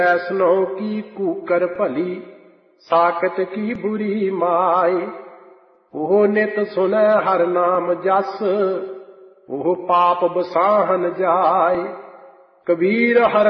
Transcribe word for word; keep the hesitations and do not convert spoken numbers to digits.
वैष्णव की कूकर भली साकत की बुरी माय। ओह नित सुनै हर नाम जस ओह पाप बसाहन जाय। कबीर हर